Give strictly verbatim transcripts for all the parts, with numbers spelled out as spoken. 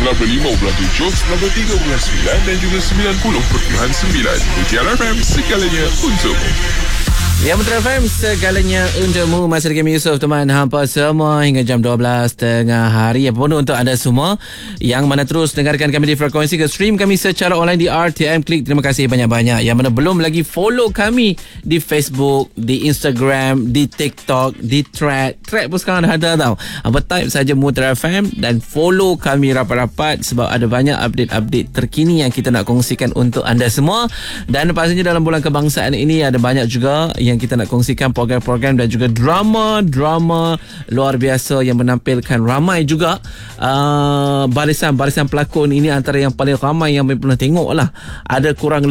Selama lima bulan tujuh, selama tiga bulan sembilan dan juga sembilan puluh perpuluhan sembilan. Mutiara F M, segalanya untukmu. Ya, Mutiara F M, segalanya untukmu. Masih dengan Yusof, teman hampa semua hingga jam dua belas tengah hari. Apa pun untuk anda semua yang mana terus dengarkan kami di frekuensi ke stream kami secara online di R T M Klik. Terima kasih banyak-banyak. Yang mana belum lagi follow kami di Facebook, di Instagram, di TikTok, di Thread. Thread pun sekarang dah ada tau. Apa type saja Mutiara F M dan follow kami rapat-rapat sebab ada banyak update-update terkini yang kita nak kongsikan untuk anda semua. Dan pastinya dalam bulan kebangsaan ini ada banyak juga yang kita nak kongsikan program-program dan juga drama-drama luar biasa yang menampilkan ramai juga uh, barisan-barisan pelakon. Ini antara yang paling ramai yang pernah tengok lah. Ada kurang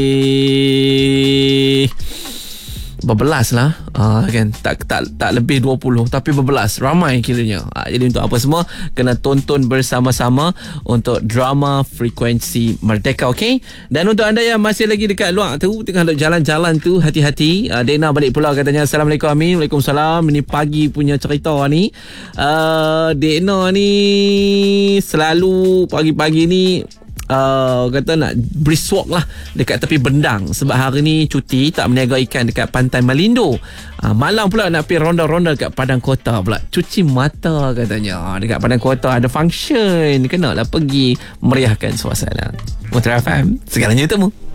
lebih berbelas lah, uh, kan tak tak tak lebih dua puluh tapi berbelas, ramai kiranya. Uh, jadi untuk apa semua kena tonton bersama-sama untuk drama Frekuensi Merdeka, okey? Dan untuk anda yang masih lagi dekat luar tu, tengah duk jalan-jalan tu, hati-hati. uh, Dena balik pula katanya. Assalamualaikum Amin. Waalaikumsalam. Ini pagi punya cerita ni. uh, Dena ni selalu pagi-pagi ni Uh, kata nak brisk walk lah dekat tepi bendang sebab hari ni cuti, tak berniaga ikan dekat Pantai Malindo. uh, Malam pula nak pergi ronda-ronda dekat Padang Kota pula, cuci mata katanya. Dekat Padang Kota ada function, kena lah pergi meriahkan suasana. Mutiara F M, segalanya temu.